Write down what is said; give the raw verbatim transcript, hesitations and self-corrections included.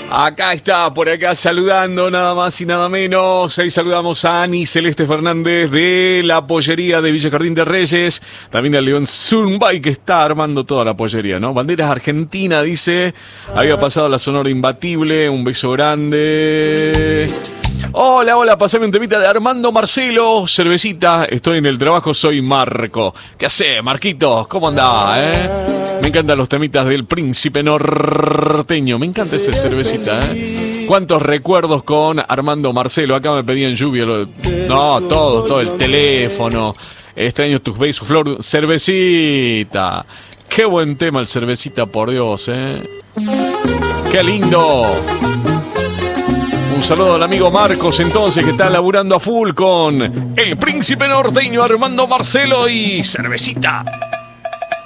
Acá está, por acá saludando nada más y nada menos. Ahí saludamos a Ani Celeste Fernández de la pollería de Villa Jardín de Reyes. También a León Zumbay, que está armando toda la pollería, ¿no? Banderas Argentina, dice. Había pasado la Sonora Imbatible. Un beso grande. Hola, hola, pasame un temita de Armando Marcelo. Cervecita, estoy en el trabajo, soy Marco. ¿Qué hace, Marquitos? ¿Cómo andás, eh? Me encantan los temitas del Príncipe Norteño. Me encanta esa cervecita, ¿eh? ¿Cuántos recuerdos con Armando Marcelo? Acá me pedían lluvia. Lo... No, todos, todo el teléfono. Extraño tus besos, Flor. Cervecita. Qué buen tema el Cervecita, por Dios, ¿eh? Qué lindo. Un saludo al amigo Marcos, entonces, que está laburando a full con el Príncipe Norteño, Armando Marcelo y Cervecita.